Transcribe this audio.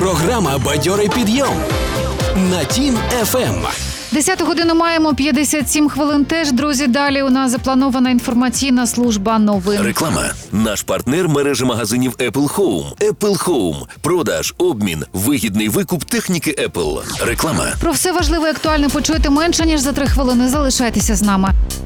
Програма «Бадьорий підйом» на Тім ФМ. 10 годину маємо, 57 хвилин теж. Друзі, далі у нас запланована інформаційна служба новин. Реклама. Наш партнер – мережа магазинів Apple Home. Apple Home. Продаж, обмін, вигідний викуп техніки Apple. Реклама. Про все важливе і актуальне почуєте менше, ніж за 3 хвилини. Залишайтеся з нами.